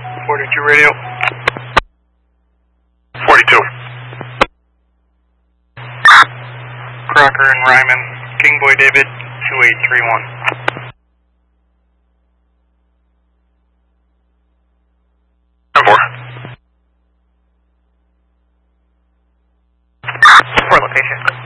42 radio. 42. Crocker and Ryman, King Boy David, 2831. 4. For location.